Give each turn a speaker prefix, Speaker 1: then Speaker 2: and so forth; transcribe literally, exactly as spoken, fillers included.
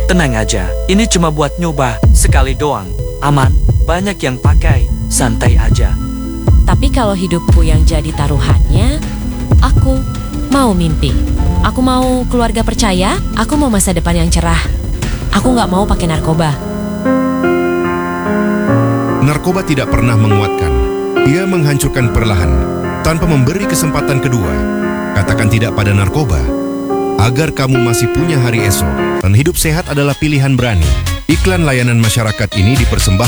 Speaker 1: Tenang aja, ini cuma buat nyoba. Sekali doang. Aman, banyak yang pakai. Santai aja.
Speaker 2: Tapi kalau hidupku yang jadi taruhannya, aku mau mimpi. Aku mau keluarga percaya, aku mau masa depan yang cerah. Aku nggak mau pakai narkoba.
Speaker 3: Narkoba tidak pernah menguatkan. Ia menghancurkan perlahan, tanpa memberi kesempatan kedua. Katakan tidak pada narkoba, agar kamu masih punya hari esok. Dan hidup sehat adalah pilihan berani. Iklan layanan masyarakat ini dipersembahkan